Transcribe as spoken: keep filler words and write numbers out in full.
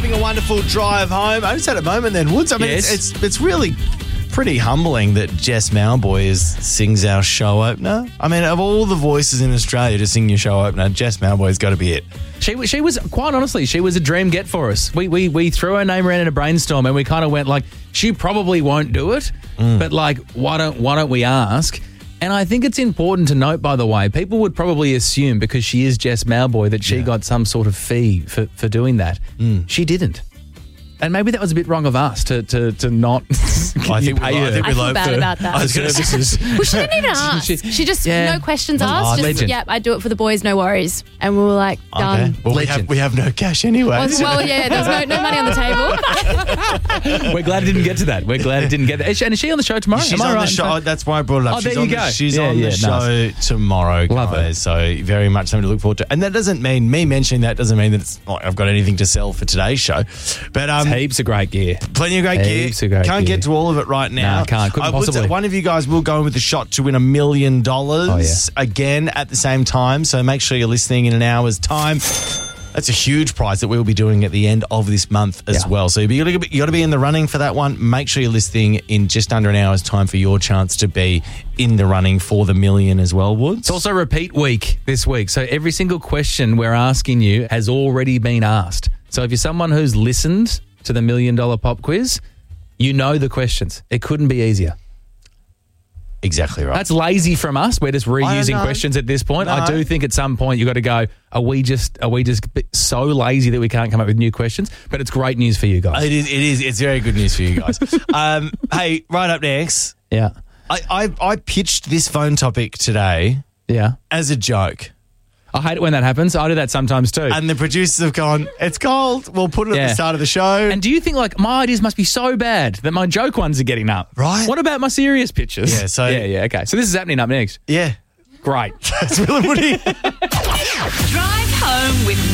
having a wonderful drive home. I just had a moment then, Woods. I mean, Yes. it's, it's it's really pretty humbling that Jess Mauboy is, sings our show opener. I mean, of all the voices in Australia to sing your show opener, Jess Mauboy's got to be it. She was- she was quite honestly, she was a dream get for us. We we we threw her name around in a brainstorm, and we kind of went like, she probably won't do it, but like, why don't why don't we ask? And I think it's important to note, by the way, people would probably assume because she is Jess Mauboy that she Yeah. got some sort of fee for, for doing that. She didn't. And maybe that was a bit wrong of us to to, to not I think we- pay I her. think I we feel love bad to- about that. I was gonna say- Well, she didn't even ask. She- She, just, Yeah. no questions Oh, asked. Just, legend. yep, I do it for the boys, no worries. And we were like, done. Okay. Well, we have, Legend. we have no cash anyway. Well, well, yeah, there was no, no money on the table. We're glad it didn't get to that. We're glad it didn't get there. Is she, and is she on the show tomorrow? She's Am I on right the in show. saying- That's why I brought it up. Oh, she's there on you the, go. She's Yeah, on the yeah, show tomorrow, Love guys. it. So very much something to look forward to. And that doesn't mean me mentioning that doesn't mean that it's like I've got anything to sell for today's show. But um, Heaps of great gear. plenty of great Heaps gear. of great Can't gear. get to all of it right now. No, can't. Couldn't I would say possibly. one of you guys will go in with a shot to win a million dollars Oh, yeah. again at the same time. So make sure you're listening in an hour's time. That's a huge prize that we'll be doing at the end of this month as Yeah. well. So you got to you got to be in the running for that one. Make sure you're listening in just under an hour's time for your chance to be in the running for the million as well, Woods. It's also repeat week this week. So every single question we're asking you has already been asked. So if you're someone who's listened to the Million Dollar Pop Quiz, you know the questions. It couldn't be easier. Exactly right. That's lazy from us. We're just reusing know. questions at this point. I No. do think at some point you've got to go, are we just are we just so lazy that we can't come up with new questions? But it's great news for you guys. It is. It is. It's very good news for you guys. um, hey, right up next, Yeah. I, I I pitched this phone topic today Yeah. as a joke, I hate it when that happens. I do that sometimes too. and the producers have gone, "It's cold. We'll put it at Yeah. the start of the show." And do you think like my ideas must be so bad that my joke ones are getting up? Right. What about my serious pitches? Yeah, so- yeah, yeah. Okay. So this is happening up next. yeah, Great. it's Will and Woody. Drive home with